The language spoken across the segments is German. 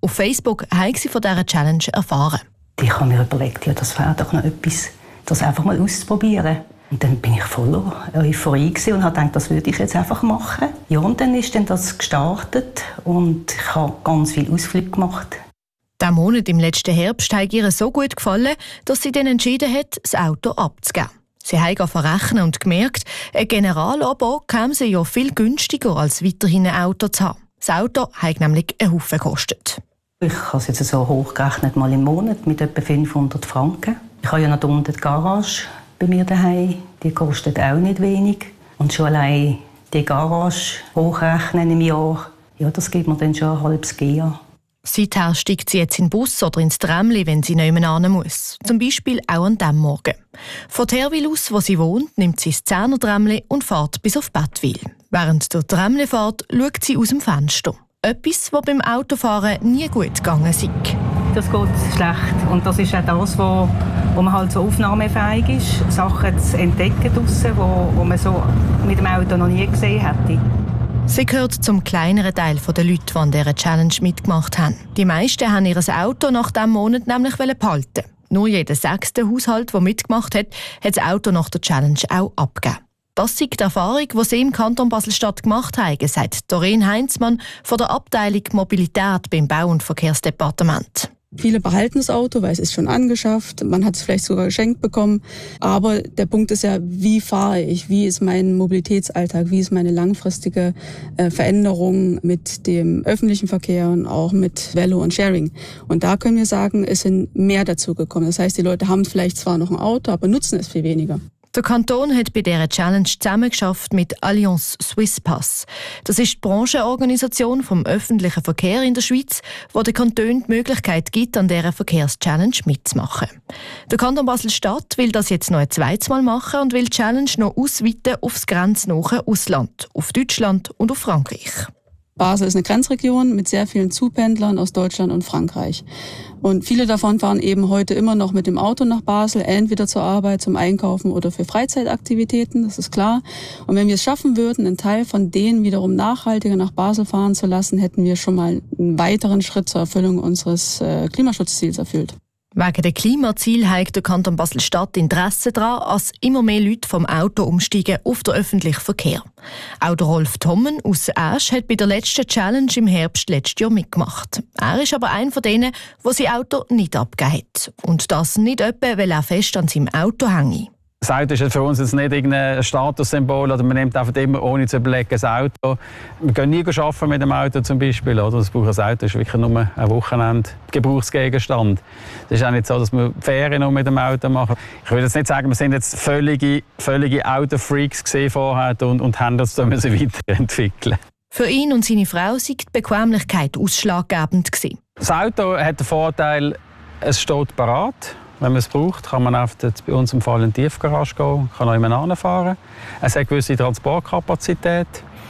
Auf Facebook haben sie von dieser Challenge erfahren. Ich habe mir überlegt, ja, das wäre doch noch etwas, das einfach mal auszuprobieren. Und dann bin ich voller Euphorie und habe gedacht, das würde ich jetzt einfach machen. Ja, und dann ist das gestartet und ich habe ganz viele Ausflüge gemacht. Der Monat im letzten Herbst hat ihr so gut gefallen, dass sie dann entschieden hat, das Auto abzugeben. Sie haben verrechnet und gemerkt, ein Generalabo käme sie ja viel günstiger, als weiterhin ein Auto zu haben. Das Auto hat nämlich einen Haufen gekostet. Ich habe es jetzt so hochgerechnet, mal im Monat mit etwa 500 Franken. Ich habe ja noch unten die Garage bei mir daheim. Die kostet auch nicht wenig. Und schon allein die Garage hochrechnen im Jahr, ja, das gibt mir dann schon ein halbes Jahr. Seither steigt sie jetzt in den Bus oder ins Tramli, wenn sie nebenan muss. Zum Beispiel auch an diesem Morgen. Von Therwil aus, wo sie wohnt, nimmt sie das 10er Tramli und fährt bis auf Bettwil. Während der Tramlifahrt schaut sie aus dem Fenster. Etwas, was beim Autofahren nie gut gegangen ist. Das geht schlecht. Und das ist auch das, wo man halt so aufnahmefähig ist, Sachen zu entdecken draussen, wo man so mit dem Auto noch nie gesehen hätte. Sie gehört zum kleineren Teil der Leute, die an dieser Challenge mitgemacht haben. Die meisten haben ihr Auto nach diesem Monat nämlich behalten. Nur jeder 6. Haushalt, der mitgemacht hat, hat das Auto nach der Challenge auch abgegeben. Das ist die Erfahrung, die sie im Kanton Basel-Stadt gemacht haben, sagt Doreen Heinzmann von der Abteilung Mobilität beim Bau- und Verkehrsdepartement. Viele behalten das Auto, weil es ist schon angeschafft, man hat es vielleicht sogar geschenkt bekommen. Aber der Punkt ist ja, wie fahre ich, wie ist mein Mobilitätsalltag, wie ist meine langfristige Veränderung mit dem öffentlichen Verkehr und auch mit Velo und Sharing. Und da können wir sagen, es sind mehr dazu gekommen. Das heißt, die Leute haben vielleicht zwar noch ein Auto, aber nutzen es viel weniger. Der Kanton hat bei dieser Challenge zusammengearbeitet mit Allianz Swisspass. Das ist die Branchenorganisation vom öffentlichen Verkehr in der Schweiz, die den Kantonen die Möglichkeit gibt, an dieser Verkehrschallenge mitzumachen. Der Kanton Basel-Stadt will das jetzt noch ein zweites Mal machen und will die Challenge noch ausweiten aufs grenznahe Ausland, auf Deutschland und auf Frankreich. Basel ist eine Grenzregion mit sehr vielen Zupendlern aus Deutschland und Frankreich. Und viele davon fahren eben heute immer noch mit dem Auto nach Basel, entweder zur Arbeit, zum Einkaufen oder für Freizeitaktivitäten, das ist klar. Und wenn wir es schaffen würden, einen Teil von denen wiederum nachhaltiger nach Basel fahren zu lassen, hätten wir schon mal einen weiteren Schritt zur Erfüllung unseres Klimaschutzziels erfüllt. Wegen der Klimaziel hat der Kanton Basel-Stadt Interesse daran, dass immer mehr Leute vom Auto umsteigen auf den öffentlichen Verkehr. Auch der Rolf Thommen aus Asch hat bei der letzten Challenge im Herbst letztes Jahr mitgemacht. Er ist aber einer von denen, der sein Auto nicht abgegeben hat. Und das nicht etwa, weil er fest an seinem Auto hängt. Das Auto ist für uns jetzt nicht irgendein Statussymbol oder man nimmt einfach immer ohne zu überlegen ein Auto. Wir gehen nie arbeiten mit dem Auto zum Beispiel. Oder? Das Auto ist wirklich nur ein Wochenend-Gebrauchsgegenstand. Es ist auch nicht so, dass wir Ferien nur mit dem Auto machen. Ich würde jetzt nicht sagen, wir sind jetzt völlige Autofreaks vorher und haben uns da weiterentwickeln. Für ihn und seine Frau sei die Bequemlichkeit ausschlaggebend gewesen. Das Auto hat den Vorteil, es steht parat. Wenn man es braucht, kann man bei uns im Fall in die Tiefgarage gehen, kann auch jemand anfahren. Es hat gewisse Transportkapazität.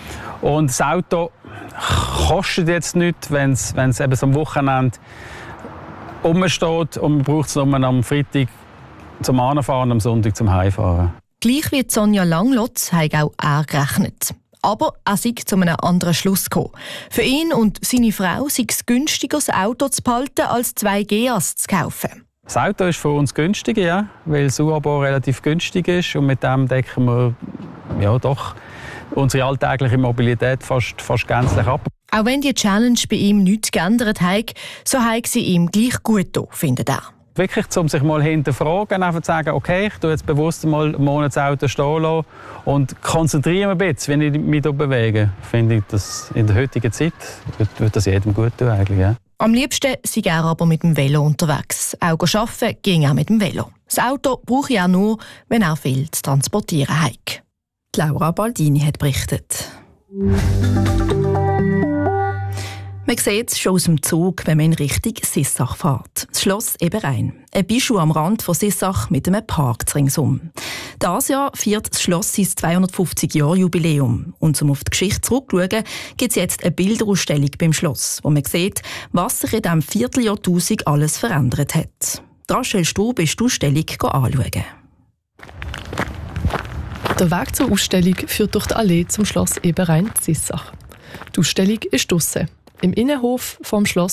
Und das Auto kostet jetzt nichts, wenn es eben so am Wochenende rumsteht und man braucht es nur am Freitag zum Anfahren und am Sonntag zum Heimfahren. Gleich wie Sonja Langlotz hat auch er gerechnet. Aber er sei zu einem anderen Schluss gekommen. Für ihn und seine Frau sei es günstiger, das Auto zu behalten, als 2 Geas zu kaufen. Das Auto ist für uns günstiger, ja, weil das U-Abo relativ günstig ist und mit dem decken wir ja, doch unsere alltägliche Mobilität fast gänzlich ab. Auch wenn die Challenge bei ihm nichts geändert hat, so hat sie ihm gleich gut getan, findet er. Wirklich, um sich mal hinterfragen, einfach zu sagen, okay, ich tue jetzt bewusst mal ein Monatsauto stehen lassen und konzentriere mich ein bisschen, wenn ich mich bewege. Finde ich, dass in der heutigen Zeit wird das jedem gut tun eigentlich, ja. Am liebsten sei er aber mit dem Velo unterwegs. Auch arbeiten ging er mit dem Velo. Das Auto brauche ich auch nur, wenn er viel zu transportieren hat. Laura Baldini hat berichtet. Man sieht es schon aus dem Zug, wenn man in Richtung Sissach fährt. Das Schloss Eberein. Ein Bischof am Rand von Sissach mit einem Park ringsum. Dieses Jahr feiert das Schloss sein 250-Jahr-Jubiläum. Und um auf die Geschichte zurückzuschauen, gibt es jetzt eine Bilderausstellung beim Schloss, wo man sieht, was sich in diesem Vierteljahrtausend alles verändert hat. Rachel Strub ist die Ausstellung anschauen. Der Weg zur Ausstellung führt durch die Allee zum Schloss Eberein Sissach. Die Ausstellung ist draussen. Im Innenhof vom Schloss